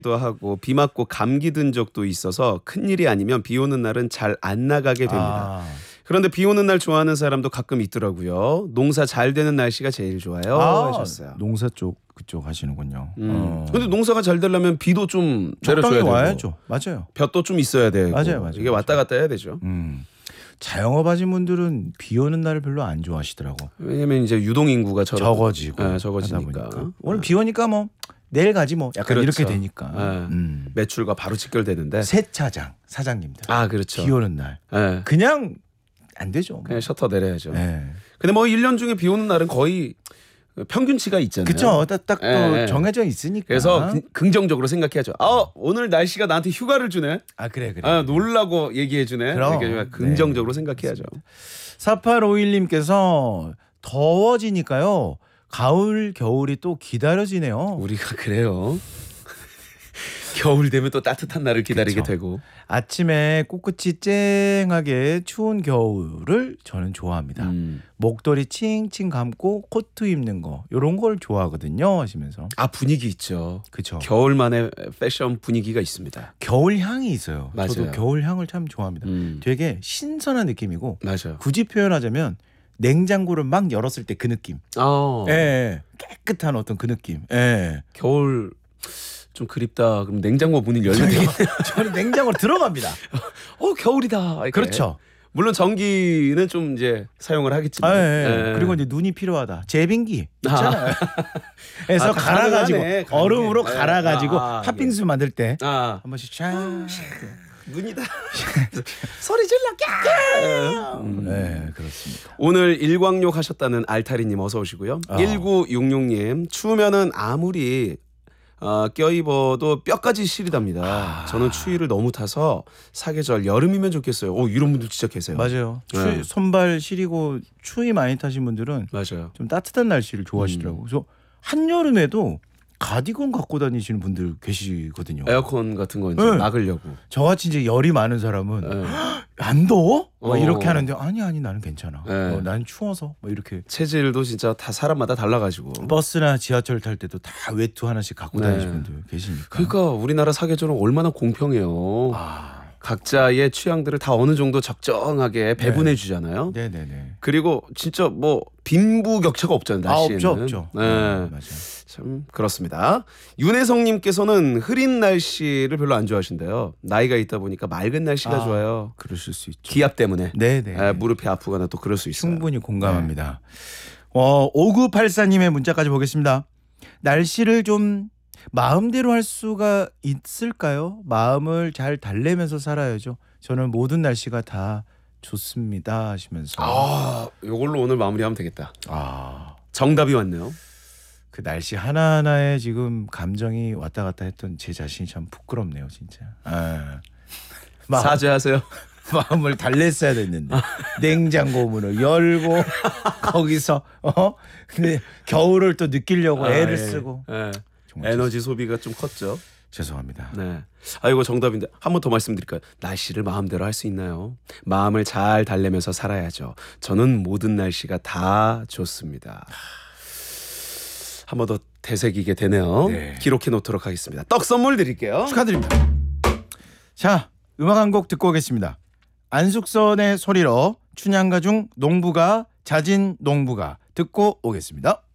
또 하고 비 맞고 감기 든 적도 있어서 큰일이 아니면 비 오는 날은 잘 안 나가게 됩니다. 그런데 비 오는 날 좋아하는 사람도 가끔 있더라고요. 농사 잘 되는 날씨가 제일 좋아요 하셨어요. 농사 쪽 그쪽 하시는군요. 근데 농사가 잘 되려면 비도 좀 적당히 내려줘야 와야죠. 맞아요. 벼도 좀 있어야 되고 맞아요. 이게 왔다 갔다 해야 되죠. 자영업 하신 분들은 비 오는 날을 별로 안 좋아하시더라고. 왜냐면 이제 유동 인구가 적어지고 네, 적어지니까. 오늘 비 오니까 뭐 내일 가지 뭐 약간 그렇죠. 이렇게 되니까. 매출과 바로 직결되는데. 세차장 사장님들. 그렇죠. 비 오는 날. 네. 그냥 안 되죠. 그냥 셔터 내려야죠. 네. 근데 뭐 1년 중에 비 오는 날은 거의 평균치가 있잖아요. 그렇죠. 딱 또 네. 정해져 있으니까. 그래서 긍정적으로 생각해야죠. 오늘 날씨가 나한테 휴가를 주네. 그래. 놀라고 얘기해 주네. 이렇게 긍정적으로 생각해야죠. 4851님께서 더워지니까요. 가을 겨울이 또 기다려지네요. 우리가 그래요. 겨울 되면 또 따뜻한 날을 기다리게 되고. 아침에 코끝이 쨍하게 추운 겨울을 저는 좋아합니다. 목도리 칭칭 감고 코트 입는 거 이런 걸 좋아하거든요 하시면서. 분위기 있죠. 그렇죠. 겨울만의 패션 분위기가 있습니다. 겨울 향이 있어요. 맞아요. 저도 겨울 향을 참 좋아합니다. 되게 신선한 느낌이고. 맞아요. 굳이 표현하자면 냉장고를 막 열었을 때 그 느낌. 깨끗한 어떤 그 느낌. 겨울 좀 그립다. 그럼 냉장고 문을 열면 되겠네요. 저는 냉장고로 들어갑니다. 겨울이다. 이렇게. 그렇죠. 물론 전기는 좀 이제 사용을 하겠지만. 그리고 이제 눈이 필요하다. 제빙기 있잖아요. 그래서 갈아가지고 가능하네. 얼음으로 갈아가지고 팥빙수 만들 때 한 번씩 쫙. 눈이다. 소리 질러. 네, 그렇습니다. 오늘 일광욕 하셨다는 알타리님 어서 오시고요. 1966님 추우면은 아무리 껴입어도 뼈까지 시리답니다. 저는 추위를 너무 타서 사계절 여름이면 좋겠어요. 이런 분들 진짜 계세요. 맞아요. 네. 손발 시리고 추위 많이 타신 분들은 맞아요. 좀 따뜻한 날씨를 좋아하시더라고요. 그래서 한여름에도 가디건 갖고 다니시는 분들 계시거든요. 에어컨 같은 거 이제 네. 막으려고. 저같이 이제 열이 많은 사람은 안 더워? 이렇게 하는데 아니 나는 괜찮아. 네. 나는 추워서 이렇게. 체질도 진짜 다 사람마다 달라가지고. 버스나 지하철 탈 때도 다 외투 하나씩 갖고 다니시는 분들 계시니까. 그러니까 우리나라 사계절은 얼마나 공평해요. 각자의 취향들을 다 어느 정도 적정하게 배분해 주잖아요. 네네네. 그리고 진짜 뭐 빈부격차가 없잖아요. 날씨에는. 없죠. 네. 맞아요. 참 그렇습니다. 윤혜성님께서는 흐린 날씨를 별로 안 좋아하신대요. 나이가 있다 보니까 맑은 날씨가 좋아요. 그러실 수 있죠. 기압 때문에. 네네. 무릎이 아프거나 또 그럴 수 있어요. 충분히 공감합니다. 5984님의 문자까지 보겠습니다. 날씨를 좀 마음대로 할 수가 있을까요? 마음을 잘 달래면서 살아야죠. 저는 모든 날씨가 다 좋습니다 하시면서. 이걸로 오늘 마무리하면 되겠다. 아, 정답이 왔네요. 그 날씨 하나하나에 지금 감정이 왔다 갔다 했던 제 자신이 참 부끄럽네요, 진짜. 사죄하세요. 마음을 달랬어야 됐는데 냉장고 문을 열고 거기서 근데 겨울을 또 느끼려고 애를 쓰고 에너지 소비가 좀 컸죠. 죄송합니다. 네. 이거 정답인데 한 번 더 말씀드릴까요? 날씨를 마음대로 할 수 있나요? 마음을 잘 달래면서 살아야죠. 저는 모든 날씨가 다 좋습니다. 한 번 더 되새기게 되네요. 네. 기록해 놓도록 하겠습니다. 떡 선물 드릴게요. 축하드립니다. 자, 음악 한 곡 듣고 오겠습니다. 안숙선의 소리로 춘향가 중 농부가 자진 농부가 듣고 오겠습니다.